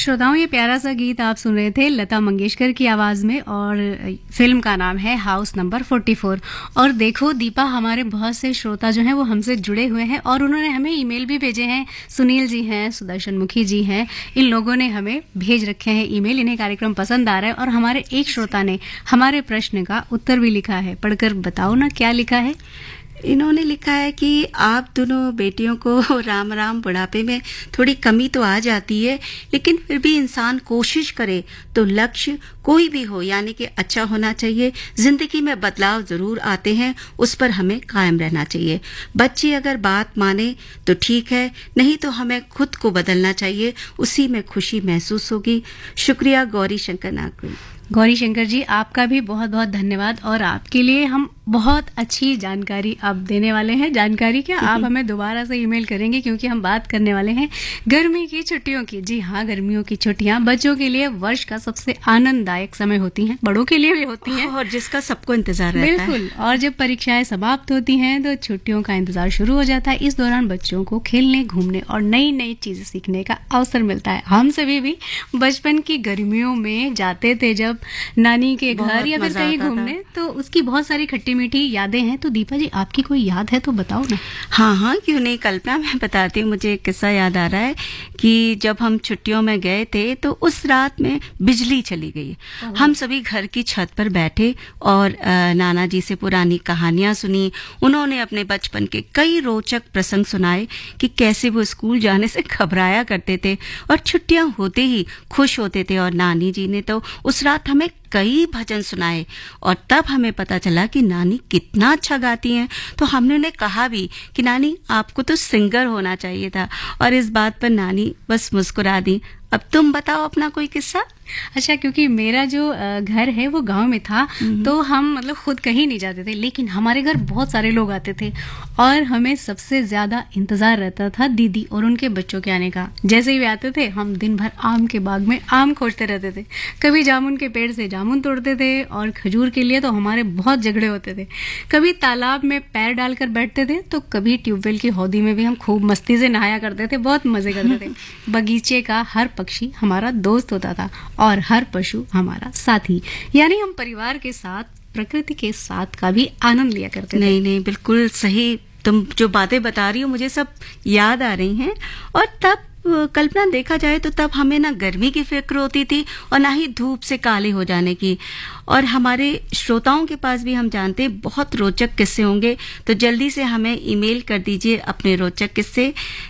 श्रोताओं, ये प्यारा सा गीत आप सुन रहे थे लता मंगेशकर की आवाज में और फिल्म का नाम है हाउस नंबर 44। और देखो दीपा, हमारे बहुत से श्रोता जो हैं वो हमसे जुड़े हुए हैं और उन्होंने हमें ईमेल भी भेजे हैं। सुनील जी हैं, सुदर्शन मुखी जी हैं, इन लोगों ने हमें भेज रखे हैं ईमेल। इन्हें कार्यक्रम पसंद आ रहा है और हमारे एक श्रोता ने हमारे प्रश्न का उत्तर भी लिखा है। पढ़कर बताओ ना क्या लिखा है। इन्होंने लिखा है कि आप दोनों बेटियों को राम राम, बुढ़ापे में थोड़ी कमी तो आ जाती है, लेकिन फिर भी इंसान कोशिश करे तो लक्ष्य कोई भी हो यानी कि अच्छा होना चाहिए। जिंदगी में बदलाव जरूर आते हैं, उस पर हमें कायम रहना चाहिए। बच्चे अगर बात माने तो ठीक है, नहीं तो हमें खुद को बदलना चाहिए, उसी में खुशी महसूस होगी। शुक्रिया गौरी शंकर नागपुर। गौरी शंकर जी, आपका भी बहुत बहुत धन्यवाद। और आपके लिए हम बहुत अच्छी जानकारी अब देने वाले हैं। जानकारी क्या, आप हमें दोबारा से ईमेल करेंगे क्योंकि हम बात करने वाले हैं गर्मी की छुट्टियों की। जी हाँ, गर्मियों की छुट्टियां बच्चों के लिए वर्ष का सबसे आनंददायक समय होती हैं, बड़ों के लिए भी होती हैं और जिसका सबको इंतजार रहता है। बिल्कुल। और जब परीक्षाएं समाप्त होती हैं तो छुट्टियों का इंतजार शुरू हो जाता है। इस दौरान बच्चों को खेलने, घूमने और नई नई चीजें सीखने का अवसर मिलता है। हम सभी भी बचपन की गर्मियों में जाते थे जब नानी के घर या फिर कहीं घूमने, तो उसकी बहुत सारी खट्टी मीठी यादें हैं। तो दीपा जी, आपकी कोई याद है तो बताओ ना। हाँ हाँ, क्यों नहीं कल्पना, मैं बताती हूँ। मुझे एक किस्सा याद आ रहा है कि जब हम छुट्टियों में गए थे तो उस रात में बिजली चली गई। हम सभी घर की छत पर बैठे और नाना जी से पुरानी कहानियां सुनी। उन्होंने अपने बचपन के कई रोचक प्रसंग सुनाए कि कैसे वो स्कूल जाने से घबराया करते थे और छुट्टियां होते ही खुश होते थे। और नानी जी ने तो उस रात हमें कई भजन सुनाए और तब हमें पता चला कि नानी कितना अच्छा गाती हैं। तो हमने उन्हें कहा भी कि नानी, आपको तो सिंगर होना चाहिए था, और इस बात पर नानी बस मुस्कुरा दी। अब तुम बताओ अपना कोई किस्सा। अच्छा, क्योंकि मेरा जो घर है वो गांव में था, तो हम मतलब खुद कहीं नहीं जाते थे, लेकिन हमारे घर बहुत सारे लोग आते थे और हमें सबसे ज्यादा इंतजार रहता था दीदी और उनके बच्चों के आने का। जैसे ही वे आते थे हम दिन भर आम के बाग में आम खोजते रहते थे। कभी जामुन के पेड़ से जामुन तोड़ते थे और खजूर के लिए तो हमारे बहुत झगड़े होते थे। कभी तालाब में पैर डालकर बैठते थे तो कभी ट्यूबवेल की हौदी में भी हम खूब मस्ती से नहाया करते थे, बहुत मजे करते थे। बगीचे का हर पक्षी हमारा दोस्त होता था और हर पशु हमारा साथी, यानी हम परिवार के साथ, प्रकृति के साथ का भी आनंद लिया करते थे। नहीं नहीं, बिल्कुल सही। तुम जो बातें बता रही हो मुझे सब याद आ रही हैं। और तब कल्पना देखा जाए तो तब हमें ना गर्मी की फिक्र होती थी और ना ही धूप से काले हो जाने की। और हमारे श्रोताओं के पास भी हम जानते हैं बहुत रोचक किस्से होंगे, तो जल्दी से हमें ईमेल कर दीजिए अपने रोचक किस्से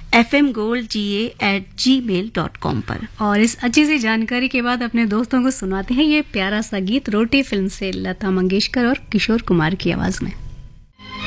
fmgoldga@gmail.com पर। और इस अच्छी सी जानकारी के बाद अपने दोस्तों को सुनाते हैं ये प्यारा सा गीत रोटी फिल्म से, लता मंगेशकर और किशोर कुमार की आवाज में।